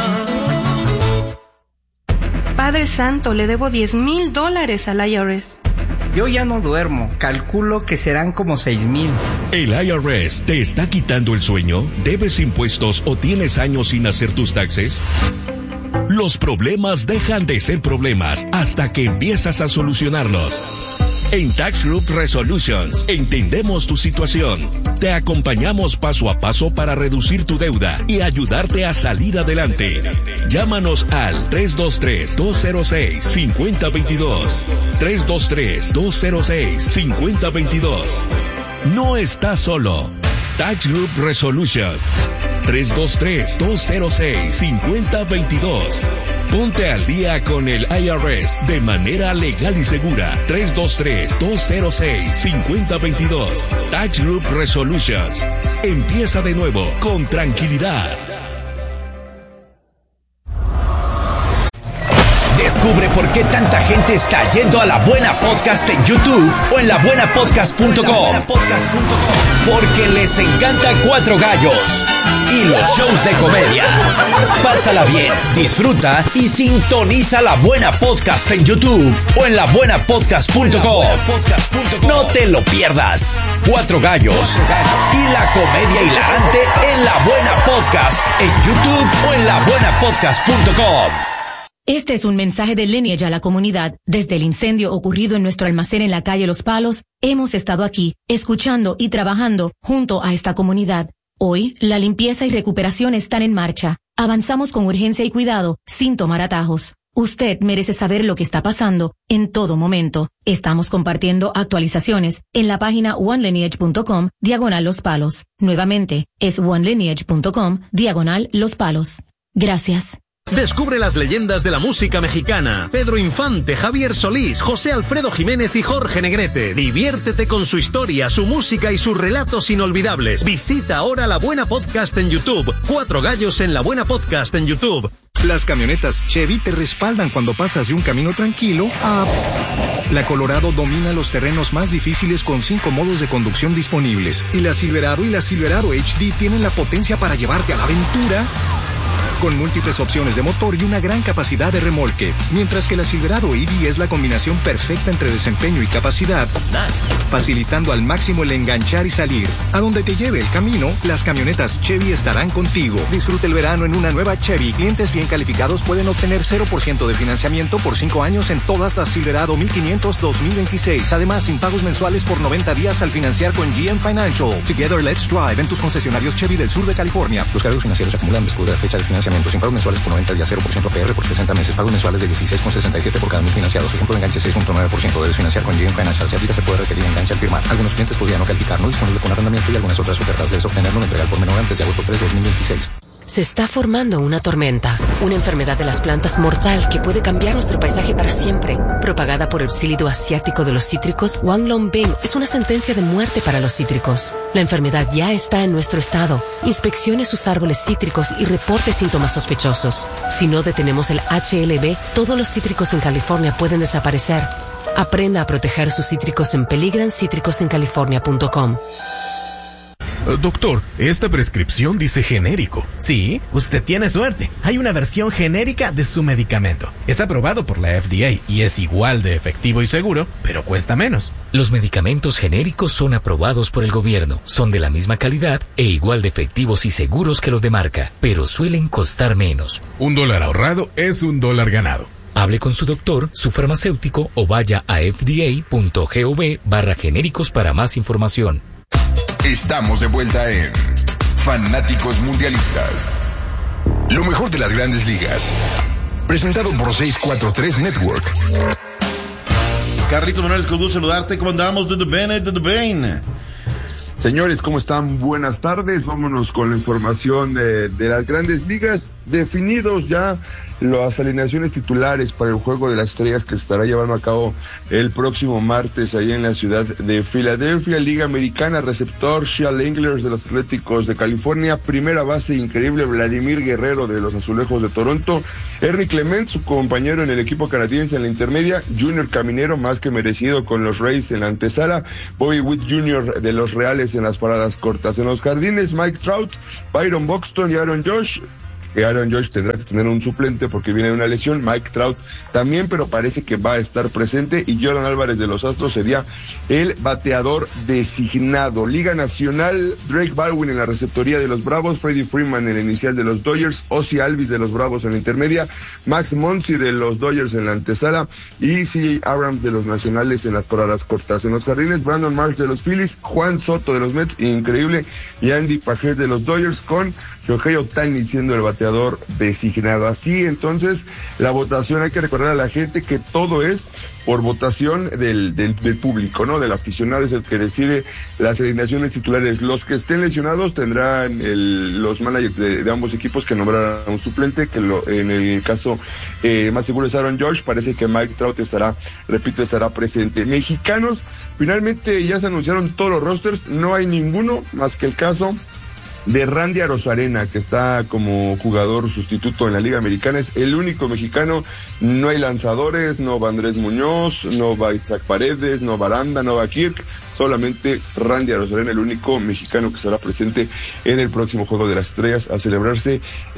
Padre Santo, le debo $10,000 al IRS. Yo ya no duermo, calculo que serán como 6,000. ¿El IRS te está quitando el sueño? ¿Debes impuestos o tienes años sin hacer tus taxes? Los problemas dejan de ser problemas hasta que empiezas a solucionarlos. En Tax Group Resolutions entendemos tu situación. Te acompañamos paso a paso para reducir tu deuda y ayudarte a salir adelante. Llámanos al 323-206-5022. 323-206-5022. No estás solo. Tax Group Resolution. 323-206-5022. Ponte al día con el IRS de manera legal y segura. 323-206-5022. Tax Group Resolutions. Empieza de nuevo con tranquilidad. Descubre por qué tanta gente está yendo a La Buena Podcast en YouTube o en labuenapodcast.com. Porque les encanta Cuatro Gallos y los shows de comedia. Pásala bien, disfruta y sintoniza La Buena Podcast en YouTube o en labuenapodcast.com. No te lo pierdas. Cuatro Gallos y la comedia hilarante en La Buena Podcast en YouTube o en labuenapodcast.com. Este es un mensaje de Lineage a la comunidad. Desde el incendio ocurrido en nuestro almacén en la calle Los Palos, hemos estado aquí, escuchando y trabajando junto a esta comunidad. Hoy, la limpieza y recuperación están en marcha. Avanzamos con urgencia y cuidado, sin tomar atajos. Usted merece saber lo que está pasando en todo momento. Estamos compartiendo actualizaciones en la página onelineage.com/Los Palos. Nuevamente, es onelineage.com/Los Palos. Gracias. Descubre las leyendas de la música mexicana. Pedro Infante, Javier Solís, José Alfredo Jiménez y Jorge Negrete. Diviértete con su historia, su música y sus relatos inolvidables. Visita ahora La Buena Podcast en YouTube. Cuatro Gallos en La Buena Podcast en YouTube. Las camionetas Chevy te respaldan cuando pasas de un camino tranquilo a... La Colorado domina los terrenos más difíciles con 5 modos de conducción disponibles. Y la Silverado y la Silverado HD tienen la potencia para llevarte a la aventura... con múltiples opciones de motor y una gran capacidad de remolque, mientras que la Silverado EV es la combinación perfecta entre desempeño y capacidad, facilitando al máximo el enganchar y salir. A donde te lleve el camino, las camionetas Chevy estarán contigo. Disfruta el verano en una nueva Chevy. Clientes bien calificados pueden obtener 0% de financiamiento por 5 años en todas las Silverado 1500 2026. Además, sin pagos mensuales por 90 días al financiar con GM Financial. Together, let's drive en tus concesionarios Chevy del sur de California. Los cargos financieros acumulan después de la fecha de financiamiento. Sin pagos mensuales por 90 días, 0% APR por 60 meses. Pagos mensuales de 16,67 por cada mil financiados. Ejemplo de enganche 6.9%. Debes financiar con GM Financial. Si aplica, se puede requerir enganche al firmar. Algunos clientes podrían no calificar. No disponible con arrendamiento y algunas otras ofertas. Debes obtenerlo en entrega por menor antes de agosto 3 de 2026. Se está formando una tormenta, una enfermedad de las plantas mortal que puede cambiar nuestro paisaje para siempre. Propagada por el psílido asiático de los cítricos, Wanglongbing es una sentencia de muerte para los cítricos. La enfermedad ya está en nuestro estado. Inspeccione sus árboles cítricos y reporte síntomas sospechosos. Si no detenemos el HLB, todos los cítricos en California pueden desaparecer. Aprenda a proteger sus cítricos en peligrancítricosencalifornia.com. Doctor, esta prescripción dice genérico. Sí, usted tiene suerte. Hay una versión genérica de su medicamento. Es aprobado por la FDA y es igual de efectivo y seguro, pero cuesta menos. Los medicamentos genéricos son aprobados por el gobierno, son de la misma calidad e igual de efectivos y seguros que los de marca, pero suelen costar menos. $1 ahorrado es $1 ganado. Hable con su doctor, su farmacéutico o vaya a fda.gov/genéricos para más información. Estamos de vuelta en Fanáticos Mundialistas. Lo mejor de las grandes ligas. Presentado por 643 Network. Carlito Morales, con gusto saludarte. ¿Cómo andamos? De The Bane. Señores, ¿cómo están? Buenas tardes. Vámonos con la información de las grandes ligas. Definidos ya las alineaciones titulares para el Juego de las Estrellas que se estará llevando a cabo el próximo martes ahí en la ciudad de Filadelfia. Liga Americana, receptor Shea Langler de los Atléticos de California. Primera base increíble Vladimir Guerrero de los Azulejos de Toronto. Henry Clement, su compañero en el equipo canadiense en la intermedia. Junior Caminero, más que merecido con los Rays en la antesala. Bobby Witt Jr. de los Reales en las paradas cortas. En los jardines, Mike Trout, Byron Buxton y Aaron Judge. Aaron Judge tendrá que tener un suplente porque viene de una lesión. Mike Trout también, pero parece que va a estar presente. Y Jordan Álvarez de los Astros sería el bateador designado. Liga Nacional, Drake Baldwin en la receptoría de los Bravos, Freddie Freeman en el inicial de los Dodgers, Ozzie Alvis de los Bravos en la intermedia, Max Muncy de los Dodgers en la antesala y C.J. Abrams de los Nacionales en las paradas cortas. En los jardines, Brandon Marsh de los Phillies, Juan Soto de los Mets, increíble, y Andy Pajes de los Dodgers, con Shohei Ohtani siendo el bateador designado. Así, entonces, la votación, hay que recordar a la gente que todo es por votación del público, ¿no? Del aficionado, es el que decide las alineaciones titulares. Los que estén lesionados tendrán los managers de ambos equipos que nombrarán a un suplente, que en el caso más seguro es Aaron Judge. Parece que Mike Trout estará presente. Mexicanos, finalmente ya se anunciaron todos los rosters, no hay ninguno más que el caso de Randy Arozarena, que está como jugador sustituto en la Liga Americana. Es el único mexicano. No hay lanzadores, no va Andrés Muñoz, no va Isaac Paredes, no va Aranda, no va Kirk. Solamente Randy Arozarena, el único mexicano que estará presente en el próximo Juego de las Estrellas a celebrarse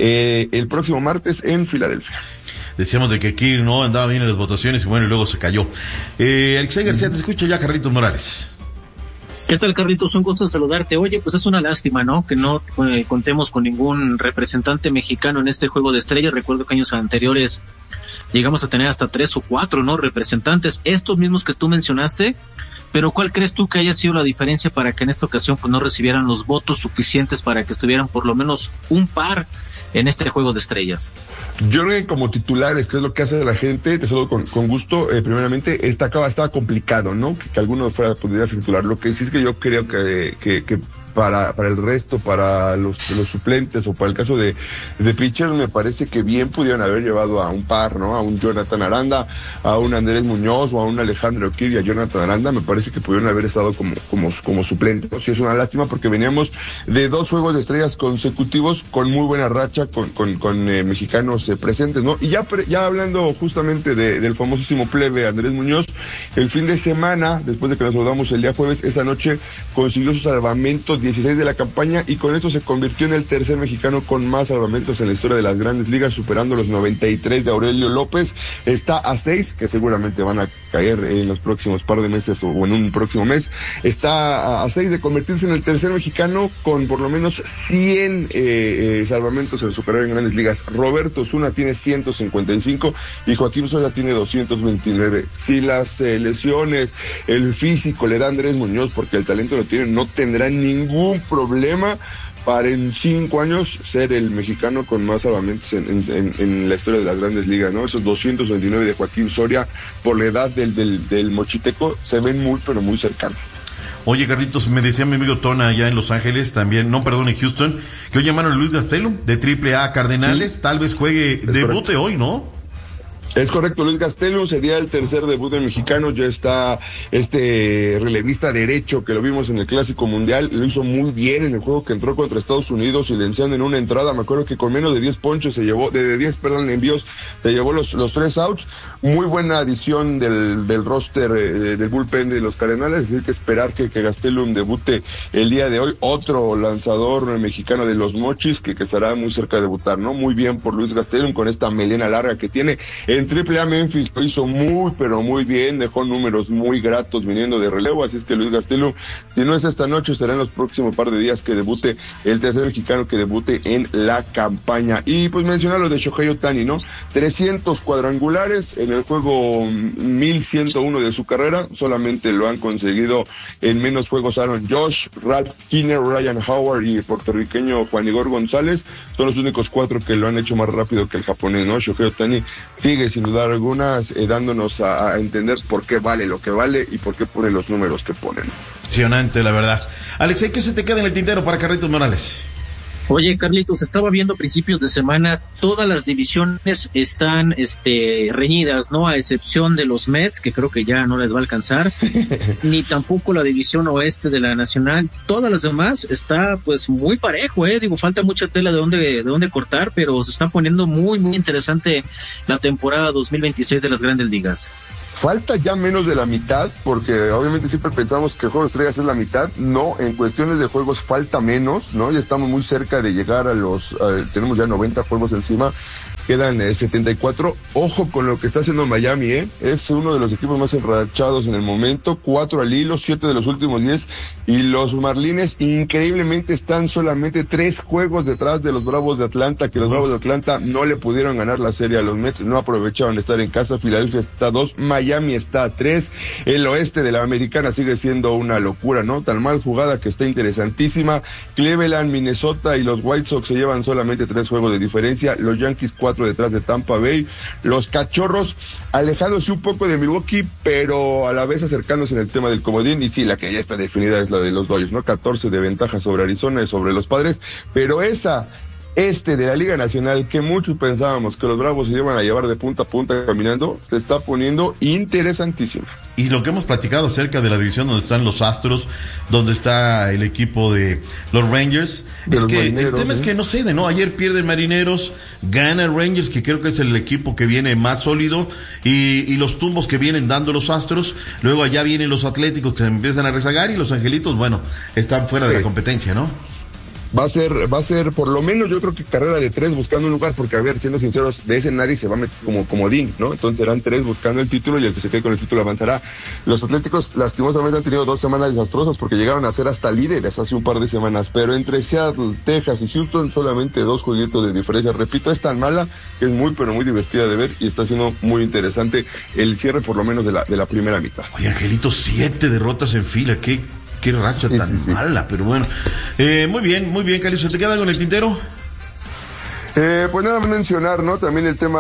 el próximo martes en Filadelfia. Decíamos de que Kirk no andaba bien en las votaciones y bueno, y luego se cayó. Alexei García, te escucho ya, Carlitos Morales. ¿Qué tal, Carlitos? Un gusto saludarte. Oye, pues es una lástima, ¿no? Que no contemos con ningún representante mexicano en este Juego de Estrellas. Recuerdo que años anteriores llegamos a tener hasta 3 o 4, ¿no? Representantes, estos mismos que tú mencionaste. Pero ¿cuál crees tú que haya sido la diferencia para que en esta ocasión pues no recibieran los votos suficientes para que estuvieran por lo menos un par en este Juego de Estrellas? Yo creo que como titulares, que es lo que hace la gente, te saludo con gusto. Primeramente, estaba complicado, ¿no? Que alguno pudiera ser titular. Lo que sí es que yo creo que para el resto, para los suplentes o para el caso de pitcher, me parece que bien pudieron haber llevado a un par, ¿no? A un Jonathan Aranda, a un Andrés Muñoz o a un Alejandro Kirk y a Jonathan Aranda. Me parece que pudieron haber estado como suplentes, ¿no? Sí, es una lástima porque veníamos de 2 Juegos de Estrellas consecutivos con muy buena racha, con mexicanos presentes, ¿no? Y ya hablando justamente del famosísimo plebe Andrés Muñoz, el fin de semana, después de que nos saludamos el día jueves, esa noche consiguió su salvamento 16 de la campaña y con eso se convirtió en el tercer mexicano con más salvamentos en la historia de las grandes ligas, superando los 93 de Aurelio López. Está a 6, que seguramente van a caer en los próximos par de meses o en un próximo mes. Está a 6 de convertirse en el tercer mexicano con por lo menos 100 salvamentos en su carrera en grandes ligas. Roberto Osuna tiene 155 y Joaquín Soria tiene 229. Si las lesiones, el físico le da a Andrés Muñoz, porque el talento lo tiene, no tendrá ningún problema para en 5 años ser el mexicano con más salvamentos en la historia de las grandes ligas, ¿no? Esos 229 de Joaquín Soria, por la edad del mochiteco, se ven muy, pero muy cercanos. Oye, Carlitos, me decía mi amigo Tona allá en Los Ángeles, también, en Houston, que hoy llamaron a Luis Gastelum de AAA Cardenales, sí, tal vez juegue debute hoy, ¿no? Es correcto, Luis Gastelum sería el tercer debut del mexicano. Ya está relevista derecho que lo vimos en el Clásico Mundial, lo hizo muy bien en el juego que entró contra Estados Unidos, silenciando en una entrada. Me acuerdo que con menos de 10 ponches envíos, se llevó los 3 outs. Muy buena adición del roster del bullpen de los Cardenales, es decir, que esperar que Gastelum debute el día de hoy. Otro lanzador mexicano de los Mochis que estará muy cerca de debutar, ¿no? Muy bien por Luis Gastelum con esta melena larga que tiene. En AAA Memphis lo hizo muy, pero muy bien, dejó números muy gratos viniendo de relevo, así es que Luis Gastelum, si no es esta noche, estará en los próximos par de días que debute el tercer mexicano que debute en la campaña. Y pues mencionar lo de Shohei Ohtani, ¿no? 300 cuadrangulares en el juego 1101 de su carrera, solamente lo han conseguido en menos juegos Aaron Judge, Ralph Kiner, Ryan Howard y el puertorriqueño Juan Igor González, son los únicos 4 que lo han hecho más rápido que el japonés, ¿no? Shohei Ohtani sigue sin duda alguna dándonos a entender por qué vale lo que vale y por qué pone los números que ponen. Impresionante, la verdad. Alexei, ¿qué se te queda en el tintero para Carlitos Morales? Oye, Carlitos, estaba viendo a principios de semana, todas las divisiones están reñidas, ¿no? A excepción de los Mets, que creo que ya no les va a alcanzar, ni tampoco la división oeste de la Nacional. Todas las demás está pues muy parejo, digo, falta mucha tela de dónde cortar, pero se está poniendo muy, muy interesante la temporada 2026 de las Grandes Ligas. Falta ya menos de la mitad, porque obviamente siempre pensamos que el Juego de Estrellas es la mitad. No, en cuestiones de juegos falta menos, ¿no? Ya estamos muy cerca de llegar a tenemos ya 90 juegos encima. Quedan 74. Ojo con lo que está haciendo Miami, Es uno de los equipos más enrachados en el momento. 4 al hilo, 7 de los últimos 10. Y los Marlins increíblemente están solamente 3 juegos detrás de los Bravos de Atlanta, que los Bravos de Atlanta no le pudieron ganar la serie a los Mets, no aprovecharon de estar en casa. Filadelfia está a 2, Miami está a 3. El oeste de la Americana sigue siendo una locura, ¿no? Tan mal jugada que está interesantísima. Cleveland, Minnesota y los White Sox se llevan solamente 3 juegos de diferencia. Los Yankees 4 detrás de Tampa Bay, los Cachorros alejándose un poco de Milwaukee, pero a la vez acercándose en el tema del comodín, y sí, la que ya está definida es la de los Dodgers, ¿no? 14 de ventaja sobre Arizona y sobre los Padres, pero esa de la Liga Nacional, que muchos pensábamos que los Bravos se iban a llevar de punta a punta caminando, se está poniendo interesantísima. Y lo que hemos platicado acerca de la división donde están los Astros, donde está el equipo de los Rangers, es que el tema es que no cede, ¿no? Ayer pierde Marineros, gana Rangers, que creo que es el equipo que viene más sólido, y los tumbos que vienen dando los Astros, luego allá vienen los Atléticos que se empiezan a rezagar, y los Angelitos, bueno, están fuera de la competencia, ¿no? Va a ser por lo menos, yo creo que carrera de 3 buscando un lugar, porque a ver, siendo sinceros, de ese nadie se va a meter como comodín, ¿no? Entonces serán 3 buscando el título, y el que se quede con el título avanzará. Los Atléticos lastimosamente han tenido 2 semanas desastrosas, porque llegaron a ser hasta líderes hace un par de semanas, pero entre Seattle, Texas y Houston solamente 2 jueguitos de diferencia. Repito, es tan mala que es muy pero muy divertida de ver, y está siendo muy interesante el cierre por lo menos de la primera mitad. Oye, Angelito, 7 derrotas en fila, qué racha tan mala, pero bueno. Muy bien, Carlos, ¿se te queda algo en el tintero? Pues nada más mencionar, ¿no? También el tema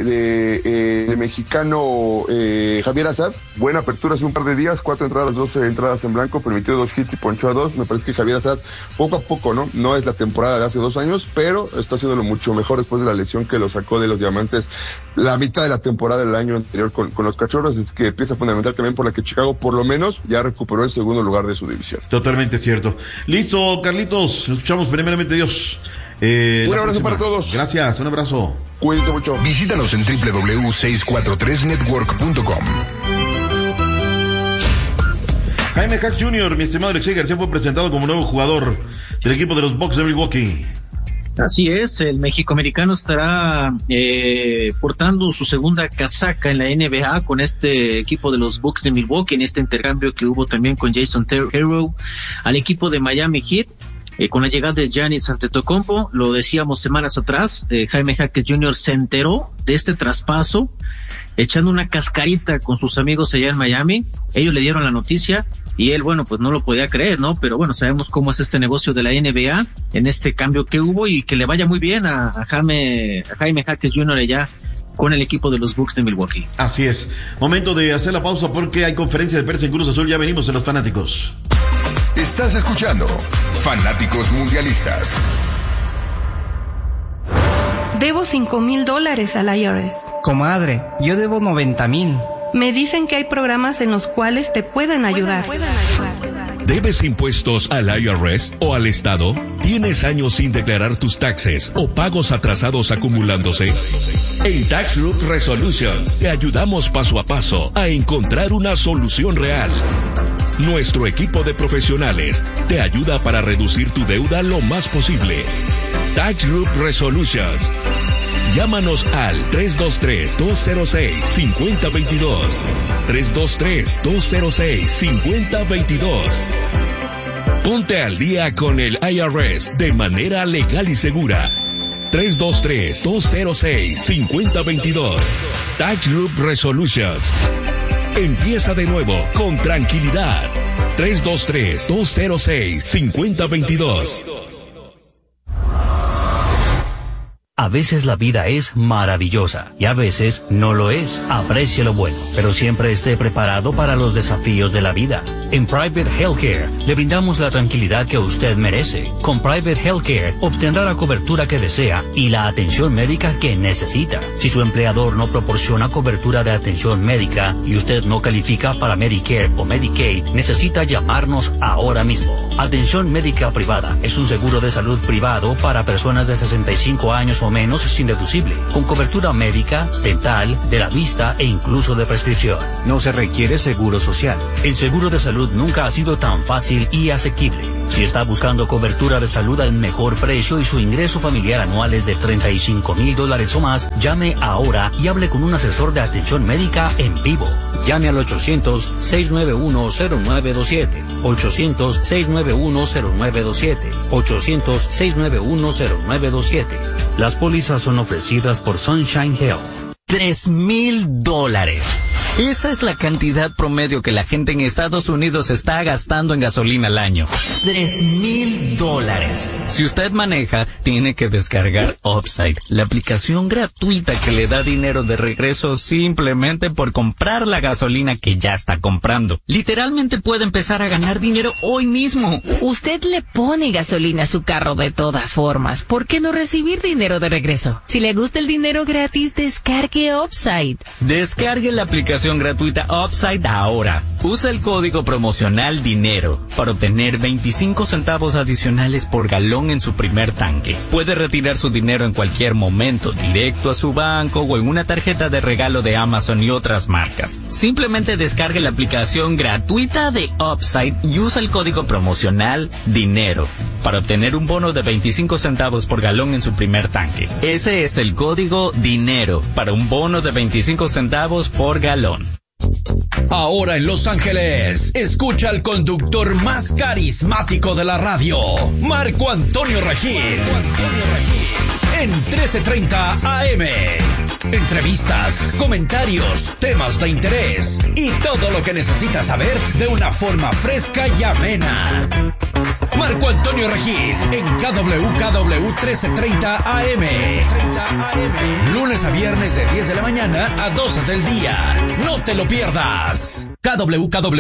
de mexicano Javier Assad. Buena apertura hace un par de días, 4 entradas, 12 entradas en blanco, permitió 2 hits y ponchó a 2. Me parece que Javier Assad, poco a poco, ¿no? No es la temporada de hace 2 años, pero está haciéndolo mucho mejor después de la lesión que lo sacó de los Diamantes la mitad de la temporada del año anterior con los Cachorros. Es que pieza fundamental también por la que Chicago, por lo menos, ya recuperó el segundo lugar de su división. Totalmente cierto. Listo, Carlitos, nos escuchamos primeramente, Dios. Un abrazo para todos. Gracias, un abrazo. Cuídense mucho. Visítanos en www.643network.com. Jaime Hack Jr., mi estimado Alexei García, fue presentado como nuevo jugador del equipo de los Bucks de Milwaukee. Así es, el mexicoamericano estará portando su segunda casaca en la NBA con este equipo de los Bucks de Milwaukee, en este intercambio que hubo también con Jason Terrell al equipo de Miami Heat. Con la llegada de Giannis Antetokounmpo, lo decíamos semanas atrás, Jaime Jaques Jr. se enteró de este traspaso, echando una cascarita con sus amigos allá en Miami. Ellos le dieron la noticia y él, bueno, pues no lo podía creer, ¿no? Pero bueno, sabemos cómo es este negocio de la NBA en este cambio que hubo, y que le vaya muy bien a Jaime Jaques Jr. allá con el equipo de los Bucks de Milwaukee. Así es. Momento de hacer la pausa porque hay conferencia de prensa en Cruz Azul. Ya venimos en los fanáticos. Estás escuchando Fanáticos Mundialistas. Debo $5,000 al IRS. Comadre, yo debo 90,000. Me dicen que hay programas en los cuales te pueden ayudar. ¿Debes impuestos al IRS o al Estado? ¿Tienes años sin declarar tus taxes o pagos atrasados acumulándose? En Tax Group Resolutions te ayudamos paso a paso a encontrar una solución real. Nuestro equipo de profesionales te ayuda para reducir tu deuda lo más posible. Tax Group Resolutions. Llámanos al 323-206-5022. 323-206-5022. Ponte al día con el IRS de manera legal y segura. 323-206-5022. Tax Group Resolutions. Empieza de nuevo con tranquilidad. 323-206-5022. A veces la vida es maravillosa y a veces no lo es. Aprecie lo bueno, pero siempre esté preparado para los desafíos de la vida. En Private Healthcare le brindamos la tranquilidad que usted merece. Con Private Healthcare obtendrá la cobertura que desea y la atención médica que necesita. Si su empleador no proporciona cobertura de atención médica y usted no califica para Medicare o Medicaid, necesita llamarnos ahora mismo. Atención médica privada es un seguro de salud privado para personas de 65 años o menos sin deducible, con cobertura médica, dental, de la vista e incluso de prescripción. No se requiere seguro social. El seguro de salud nunca ha sido tan fácil y asequible. Si está buscando cobertura de salud al mejor precio y su ingreso familiar anual es de $35,000 o más, llame ahora y hable con un asesor de atención médica en vivo. Llame al 800-691-0927, 800-691-0927, 800-691-0927. Las pólizas son ofrecidas por Sunshine Health. $3,000. Esa es la cantidad promedio que la gente en Estados Unidos está gastando en gasolina al año. $3,000. Si usted maneja, tiene que descargar Upside, la aplicación gratuita que le da dinero de regreso simplemente por comprar la gasolina que ya está comprando. Literalmente puede empezar a ganar dinero hoy mismo. Usted le pone gasolina a su carro de todas formas. ¿Por qué no recibir dinero de regreso? Si le gusta el dinero gratis, descargue Upside. Descargue la aplicación gratuita Upside ahora. Usa el código promocional DINERO para obtener 25 centavos adicionales por galón en su primer tanque. Puede retirar su dinero en cualquier momento, directo a su banco o en una tarjeta de regalo de Amazon y otras marcas. Simplemente descargue la aplicación gratuita de Upside y usa el código promocional DINERO para obtener un bono de 25 centavos por galón en su primer tanque. Ese es el código DINERO para un bono de 25 centavos por galón. Ahora en Los Ángeles, escucha al conductor más carismático de la radio, Marco Antonio Regil. En 1330 AM. Entrevistas, comentarios, temas de interés y todo lo que necesitas saber de una forma fresca y amena. Marco Antonio Regil en KWKW 1330 AM. Lunes a viernes de 10 de la mañana a 12 del día. No te lo pierdas. KWKW